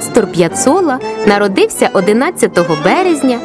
Астор П'яццола народився 11 березня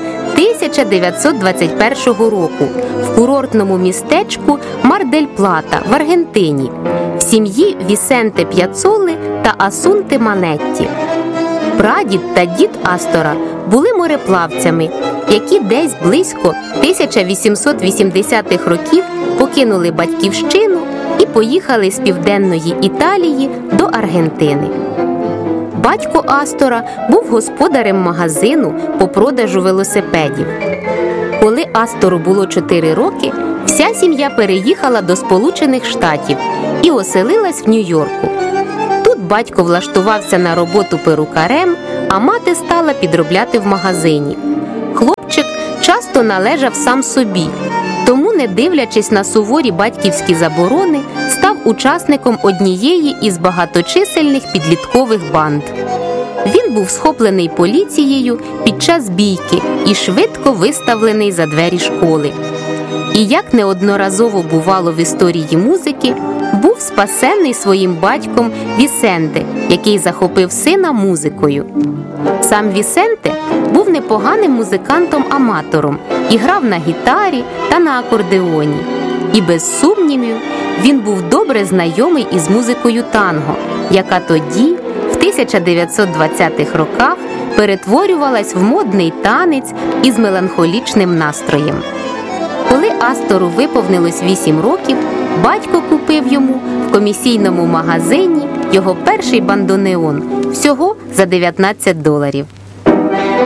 1921 року в курортному містечку Мар-дель-Плата в Аргентині в сім'ї Вісенте П'яццоли та Асунти Манетті. Прадід та дід Астора були мореплавцями, які десь близько 1880-х років покинули батьківщину і поїхали з південної Італії до Аргентини. Батько Астора був господарем магазину по продажу велосипедів. Коли Астору було 4 роки, вся сім'я переїхала до Сполучених Штатів і оселилась в Нью-Йорку. Тут батько влаштувався на роботу перукарем, а мати стала підробляти в магазині. Хлопчик часто належав сам собі, тому, не дивлячись на суворі батьківські заборони, став учасником однієї із багаточисельних підліткових банд. Він був схоплений поліцією під час бійки і швидко виставлений за двері школи. І, як неодноразово бувало в історії музики, був спасений своїм батьком Вісенте, який захопив сина музикою. Сам Вісенте був непоганим музикантом-аматором і грав на гітарі та на акордеоні. І без сумнівів він був добре знайомий із музикою танго, яка тоді, в 1920-х роках, перетворювалась в модний танець із меланхолічним настроєм. Коли Астору виповнилось 8 років, батько купив йому в комісійному магазині його перший бандонеон всього за $19.